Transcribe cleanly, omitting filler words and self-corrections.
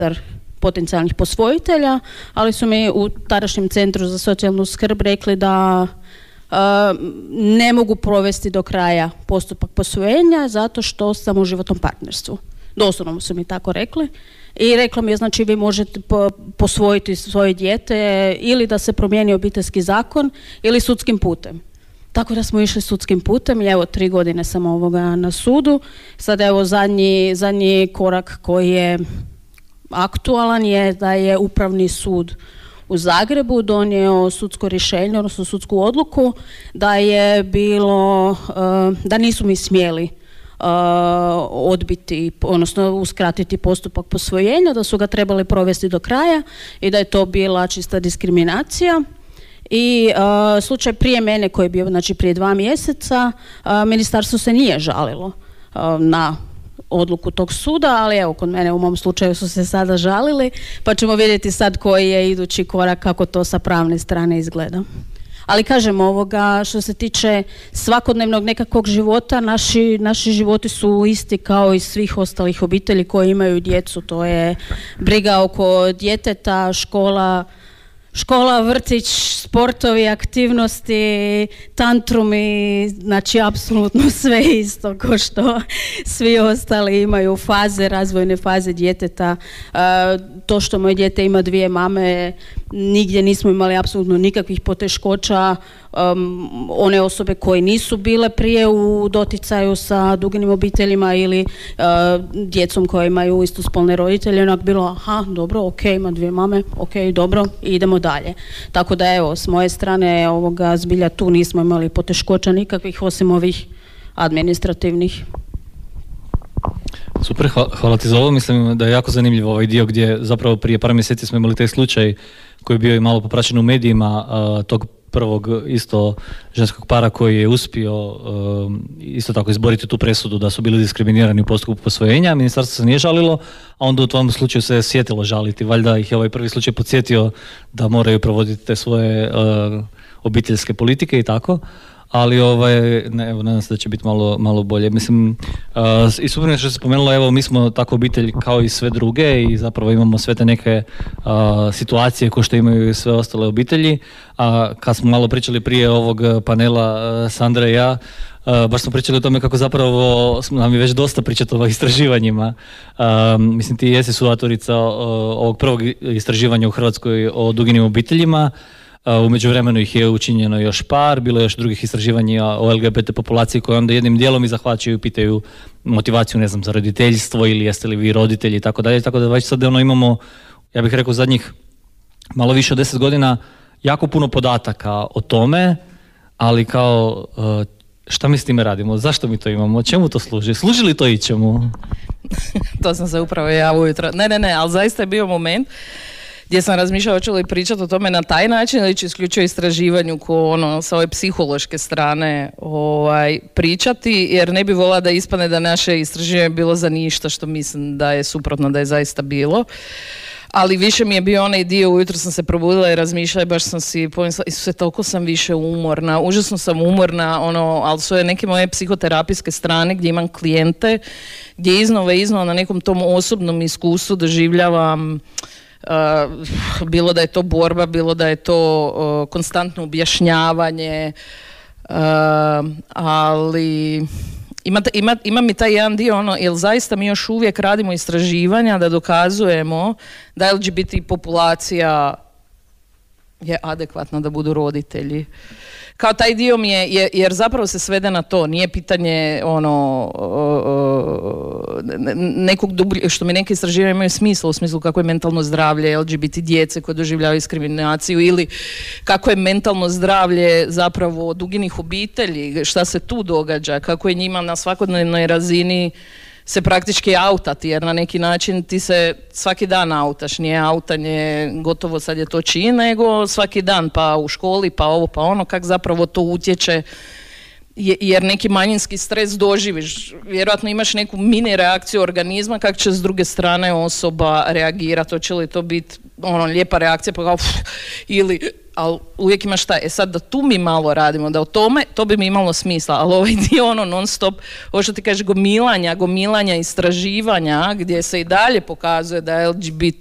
potencijalnih posvojitelja, ali su mi u tadašnjem Centru za socijalnu skrb rekli da ne mogu provesti do kraja postupak posvojenja zato što sam u životnom partnerstvu. Doslovno su mi tako rekli. I rekla mi je, znači, vi možete posvojiti svoje dijete ili da se promijeni obiteljski zakon ili sudskim putem. Tako da smo išli sudskim putem i evo 3 godine sam na sudu. Sad evo zadnji korak koji je aktualan je da je Upravni sud u Zagrebu donio sudsko rješenje, odnosno sudsku odluku da je bilo, da nisu mi smjeli odbiti, odnosno uskratiti postupak posvojenja, da su ga trebali provesti do kraja i da je to bila čista diskriminacija. I slučaj prije mene koji je bio, znači prije 2 mjeseca, ministarstvo se nije žalilo na odluku tog suda, ali evo kod mene u mom slučaju su se sada žalili, pa ćemo vidjeti sad koji je idući korak, kako to sa pravne strane izgleda. Ali kažem, što se tiče svakodnevnog nekakvog života, naši životi su isti kao i svih ostalih obitelji koji imaju djecu. To je briga oko djeteta, škola, vrtić, sportovi, aktivnosti, tantrumi, znači apsolutno sve isto kao što svi ostali imaju faze, razvojne faze djeteta. To što moje dijete ima 2 mame, nigdje nismo imali apsolutno nikakvih poteškoća. One osobe koje nisu bile prije u doticaju sa duginim obiteljima ili djecom koje imaju istospolne roditelje, onak bilo, aha, dobro, ok, ima 2 mame, ok, dobro, idemo dalje. Tako da evo, s moje strane zbilja tu nismo imali poteškoća nikakvih osim ovih administrativnih. Super, hvala ti za ovo. Mislim da je jako zanimljiv ovaj dio gdje zapravo prije par mjeseci smo imali taj slučaj koji je bio i malo popraćen u medijima, tog prvog isto ženskog para koji je uspio isto tako izboriti tu presudu da su bili diskriminirani u postupku posvojenja. Ministarstvo se nije žalilo, a onda u tom slučaju se sjetilo žaliti. Valjda ih je ovaj prvi slučaj podsjetio da moraju provoditi te svoje obiteljske politike i tako. Ali nadam se da će biti malo bolje. Mislim, i super što se spomenula, evo mi smo tako obitelj kao i sve druge i zapravo imamo sve te neke situacije koje što imaju i sve ostale obitelji. A kad smo malo pričali prije ovog panela Sandra i ja, baš smo pričali o tome kako zapravo nam je već dosta pričati o istraživanjima. Mislim, ti jesi suautorica ovog prvog istraživanja u Hrvatskoj o duginim obiteljima. U međuvremenu ih je učinjeno još par, bilo je još drugih istraživanja o LGBT populaciji koje onda jednim dijelom i zahvaćaju, pitaju motivaciju, ne znam, za roditeljstvo ili jeste li vi roditelji i tako dalje. Tako da već sad imamo, ja bih rekao, zadnjih malo više od 10 godina jako puno podataka o tome, ali kao šta mi s time radimo, zašto mi to imamo, čemu to služi, služi li to ičemu? To sam se upravo ja ujutro, ne, ali zaista je bio moment gdje sam razmišljala hoću li pričati o tome na taj način ili ću isključivo istraživanju sa ove psihološke strane pričati, jer ne bi volila da ispadne da naše istraživanje bilo za ništa, što mislim da je suprotno, da je zaista bilo. Ali više mi je bio onaj dio, ujutro sam se probudila i razmišljala i baš sam si pomislila, Isuse, toliko sam više umorna, užasno sam umorna, ali su je neke moje psihoterapijske strane gdje imam klijente, gdje iznova na nekom tom osobnom iskustvu doživljavam bilo da je to borba, bilo da je to konstantno objašnjavanje, ali ima mi taj jedan dio, jer zaista mi još uvijek radimo istraživanja da dokazujemo da LGBT populacija je adekvatna da budu roditelji. Kao taj dio mi je, jer zapravo se svede na to, nije pitanje nekog što mi neke istraživanja imaju smisla, u smislu kako je mentalno zdravlje LGBT djece koje doživljavaju diskriminaciju ili kako je mentalno zdravlje zapravo duginih obitelji, šta se tu događa, kako je njima na svakodnevnoj razini se praktički autati, jer na neki način ti se svaki dan autaš, nije autanje gotovo sad je to čin, nego svaki dan, pa u školi, pa ovo, pa ono, kak zapravo to utječe, jer neki manjinski stres doživiš, vjerojatno imaš neku mini reakciju organizma, kako će s druge strane osoba reagirati, hoće li to biti lijepa reakcija, pa kao, ili ali uvijek imaš šta, sad da tu mi malo radimo, da o tome, to bi mi imalo smisla, ali ovaj dio ono non stop, ovo što ti kaže gomilanja istraživanja, gdje se i dalje pokazuje da LGBT